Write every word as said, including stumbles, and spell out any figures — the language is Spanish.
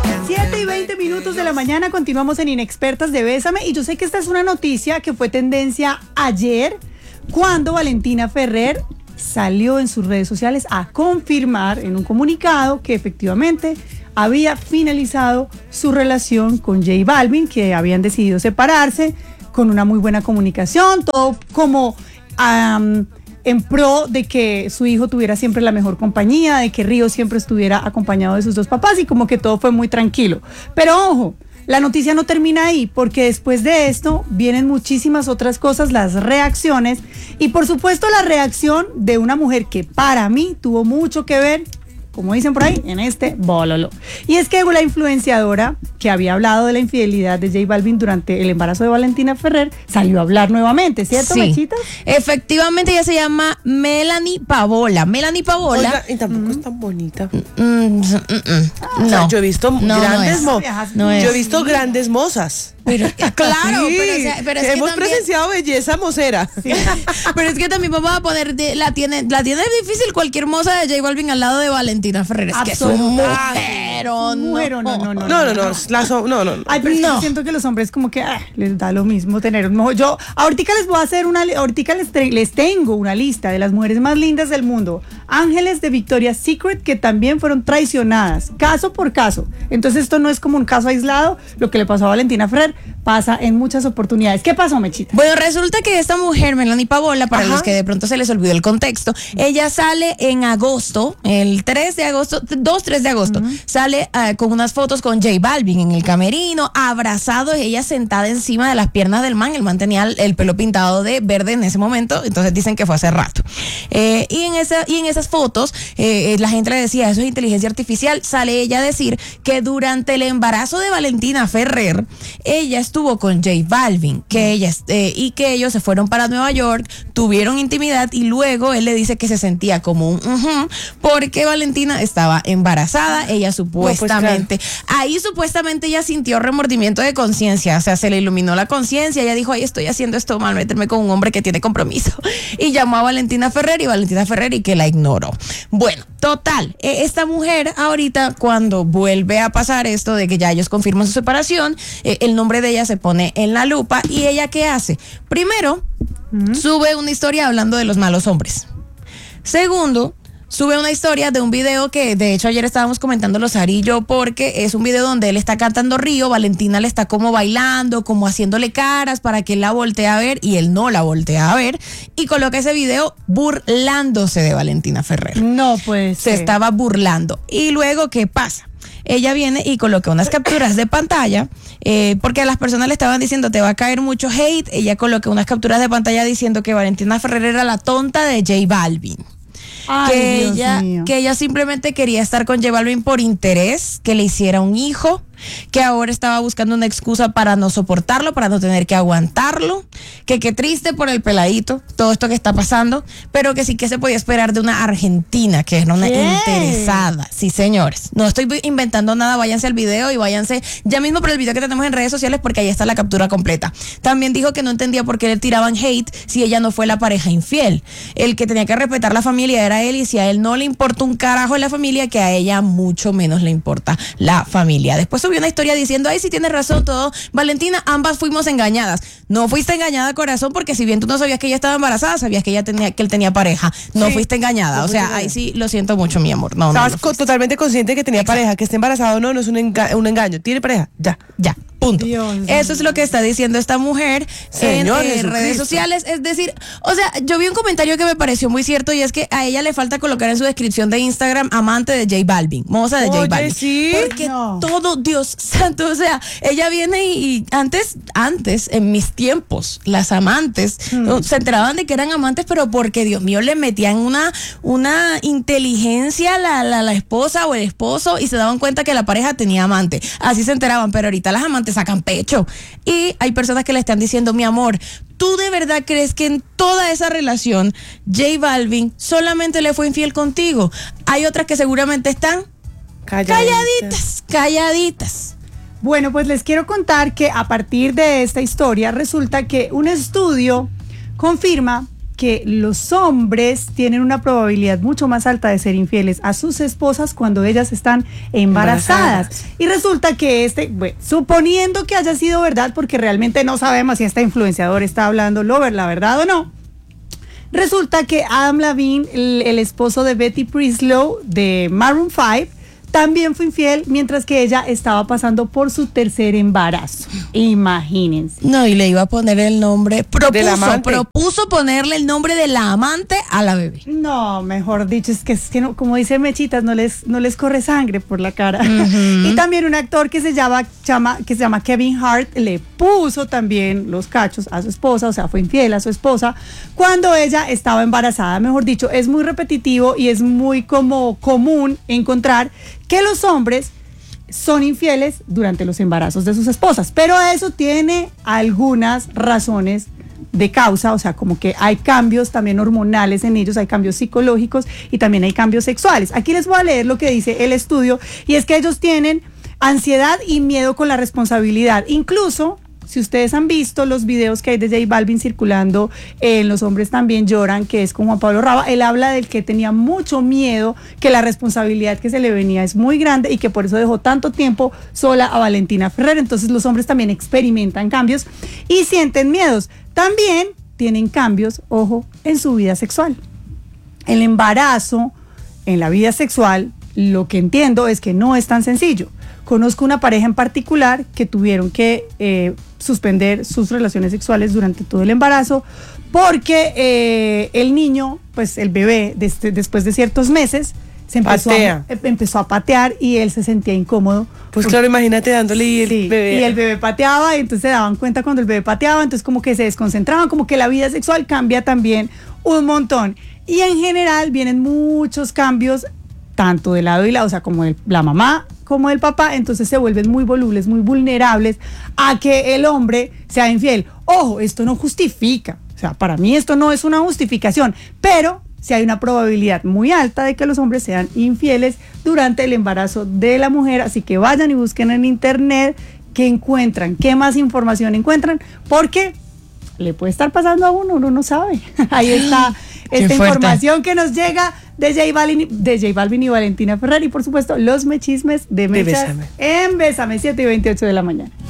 siete y veinte minutos de la mañana, continuamos en Inexpertas de Bésame, y yo sé que esta es una noticia que fue tendencia ayer cuando Valentina Ferrer salió en sus redes sociales a confirmar en un comunicado que efectivamente había finalizado su relación con J Balvin, que habían decidido separarse con una muy buena comunicación, todo como um, en pro de que su hijo tuviera siempre la mejor compañía, de que Río siempre estuviera acompañado de sus dos papás, y como que todo fue muy tranquilo. Pero ojo, la noticia no termina ahí, porque después de esto vienen muchísimas otras cosas, las reacciones, y por supuesto la reacción de una mujer que para mí tuvo mucho que ver, como dicen por ahí, en este bololo. Y es que la influenciadora que había hablado de la infidelidad de J Balvin durante el embarazo de Valentina Ferrer salió a hablar nuevamente, ¿cierto, sí. Mechita? Efectivamente, ella se llama Melanie Pavola. Melanie Pavola. Oiga, y tampoco mm. es tan bonita. Mm, mm, mm, ah, no. O sea, yo he visto no, grandes no mo no Yo he visto grandes mozas. Pero, claro, sí, pero, o sea, pero es hemos que también, presenciado belleza mocera. Sí. Pero es que también vamos a poner, de, la tiene la tiene difícil cualquier moza de J Balvin al lado de Valentina Ferrer. Es que es un mujerón. Mujerón, no, no, no. No, no, no. La so, no, no, no. Ay, pero no. es que siento que los hombres como que ah, les da lo mismo tener un mejor. Yo ahorita les voy a hacer una, ahorita les, les tengo una lista de las mujeres más lindas del mundo. Ángeles de Victoria's Secret que también fueron traicionadas, caso por caso. Entonces esto no es como un caso aislado. Lo que le pasó a Valentina Ferrer pasa en muchas oportunidades. ¿Qué pasó, Mechita? Bueno, resulta que esta mujer, Melanie Pavola, para Ajá. los que de pronto se les olvidó el contexto, ella sale en agosto, el tres de agosto, dos, tres de agosto, uh-huh. sale uh, con unas fotos con J Balvin en el camerino, abrazado, ella sentada encima de las piernas del man. El man tenía el, el pelo pintado de verde en ese momento, entonces dicen que fue hace rato. Eh, y, en esa, y en esas fotos, eh, la gente le decía, eso es inteligencia artificial. Sale ella a decir que durante el embarazo de Valentina Ferrer, ella estuvo estuvo con J Balvin, que ella eh, y que ellos se fueron para Nueva York, tuvieron intimidad, y luego él le dice que se sentía como un uh-huh, porque Valentina estaba embarazada. Ella supuestamente, no, pues, claro. ahí supuestamente ella sintió remordimiento de conciencia, o sea, se le iluminó la conciencia, ella dijo, ay, estoy haciendo esto mal, meterme con un hombre que tiene compromiso, y llamó a Valentina Ferrer, y Valentina Ferrer y que la ignoró. Bueno, total, eh, esta mujer ahorita, cuando vuelve a pasar esto de que ya ellos confirman su separación, eh, el nombre de ella se pone en la lupa. ¿Y ella qué hace? Primero, uh-huh. sube una historia hablando de los malos hombres. Segundo, sube una historia de un video que de hecho ayer estábamos comentando Lozari y yo, porque es un video donde él está cantando Río, Valentina le está como bailando, como haciéndole caras para que él la voltee a ver, y él no la voltea a ver, y coloca ese video burlándose de Valentina Ferrer. No, pues se estaba burlando. Y luego, ¿qué pasa? Ella viene y coloca unas capturas de pantalla, eh, porque a las personas le estaban diciendo te va a caer mucho hate. Ella coloca unas capturas de pantalla diciendo que Valentina Ferrer era la tonta de J Balvin. Ay, que Dios ella mío. que ella simplemente quería estar con J Balvin por interés, que le hiciera un hijo, que ahora estaba buscando una excusa para no soportarlo, para no tener que aguantarlo, que qué triste por el peladito, todo esto que está pasando, pero que sí que se podía esperar de una argentina, que era una ¿Qué? interesada. Sí, señores, no estoy inventando nada, váyanse al video y váyanse ya mismo por el video que tenemos en redes sociales, porque ahí está la captura completa. También dijo que no entendía por qué le tiraban hate si ella no fue la pareja infiel. El que tenía que respetar la familia era él, y si a él no le importa un carajo en la familia, que a ella mucho menos le importa la familia. Después subió una historia diciendo, ay, sí tienes razón, todo, Valentina, ambas fuimos engañadas. No fuiste engañada, corazón, porque si bien tú no sabías que ella estaba embarazada, sabías que ella tenía, que él tenía pareja. No sí. fuiste engañada. No o sea, ahí sí lo siento mucho, mi amor. No, Estabas no, no totalmente consciente que tenía Exacto. pareja, que esté embarazado o no, no es un, enga un engaño. Tiene pareja, ya, ya. Punto. Dios Eso es lo que está diciendo esta mujer Señor en eh, redes sociales. Es decir, o sea, yo vi un comentario que me pareció muy cierto, y es que a ella le falta colocar en su descripción de Instagram amante de J Balvin, moza de Oye, J Balvin. Sí. Porque no. todo, Dios santo, o sea, ella viene y, y antes, antes, en mis tiempos, las amantes hmm. se enteraban de que eran amantes, pero porque, Dios mío, le metían una, una inteligencia a la, la, la esposa o el esposo, y se daban cuenta que la pareja tenía amante. Así se enteraban, pero ahorita las amantes sacan pecho. Y hay personas que le están diciendo, mi amor, ¿tú de verdad crees que en toda esa relación J Balvin solamente le fue infiel contigo? Hay otras que seguramente están calladitas, calladitas. calladitas. Bueno, pues les quiero contar que a partir de esta historia resulta que un estudio confirma que los hombres tienen una probabilidad mucho más alta de ser infieles a sus esposas cuando ellas están embarazadas. embarazadas. Y resulta que este, bueno, suponiendo que haya sido verdad, porque realmente no sabemos si este influenciador está hablando lo, la verdad o no, resulta que Adam Levine, el, el esposo de Betty Prislow de Maroon cinco, también fue infiel mientras que ella estaba pasando por su tercer embarazo. Imagínense. No, y le iba a poner el nombre, propuso, propuso ponerle el nombre de la amante a la bebé. No, mejor dicho, es que, es que no, como dice Mechitas, no les, no les corre sangre por la cara. Uh-huh. Y también un actor que se llama, llama, que se llama Kevin Hart le puso también los cachos a su esposa, o sea, fue infiel a su esposa cuando ella estaba embarazada. Mejor dicho, es muy repetitivo y es muy como común encontrar que los hombres son infieles durante los embarazos de sus esposas, pero eso tiene algunas razones de causa, o sea, como que hay cambios también hormonales en ellos, hay cambios psicológicos y también hay cambios sexuales. Aquí les voy a leer lo que dice el estudio, y es que ellos tienen ansiedad y miedo con la responsabilidad. Incluso, si ustedes han visto los videos que hay de J Balvin circulando en Los Hombres También Lloran, que es con Juan Pablo Raba, él habla del que tenía mucho miedo, que la responsabilidad que se le venía es muy grande y que por eso dejó tanto tiempo sola a Valentina Ferrer. Entonces los hombres también experimentan cambios y sienten miedos. También tienen cambios, ojo, en su vida sexual. El embarazo en la vida sexual, lo que entiendo es que no es tan sencillo. Conozco una pareja en particular que tuvieron que eh, suspender sus relaciones sexuales durante todo el embarazo porque eh, el niño, pues el bebé, desde, después de ciertos meses, se empezó a, empezó a patear y él se sentía incómodo. Pues porque, claro, imagínate dándole y el sí, bebé. Y el bebé pateaba y entonces se daban cuenta cuando el bebé pateaba, entonces como que se desconcentraban, como que la vida sexual cambia también un montón. Y en general vienen muchos cambios, tanto de lado y lado, o sea, como el, la mamá como el papá, entonces se vuelven muy volubles, muy vulnerables a que el hombre sea infiel. Ojo, esto no justifica, o sea, para mí esto no es una justificación, pero sí hay una probabilidad muy alta de que los hombres sean infieles durante el embarazo de la mujer, así que vayan y busquen en internet qué encuentran, qué más información encuentran, porque le puede estar pasando a uno, uno no sabe. Ahí está esta información que nos llega de J Balvin, de J Balvin y Valentina Ferrer, y por supuesto los mechismes de Mechas en Bésame, siete y veintiocho de la mañana.